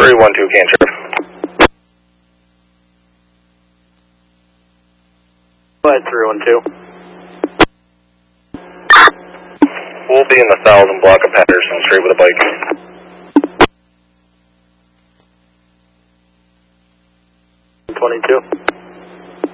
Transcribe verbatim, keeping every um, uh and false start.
three one two, Cancer. Go ahead, three one two. We'll be in the thousand block of Patterson Street with a bike. twenty-two.